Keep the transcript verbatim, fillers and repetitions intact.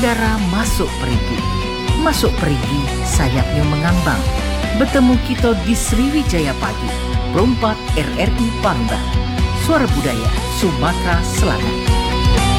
Udara masuk perigi, masuk perigi sayapnya mengambang. Bertemu kita di Sriwijaya Pagi, Perempat R R I Palembang. Suara Budaya Sumatera Selatan.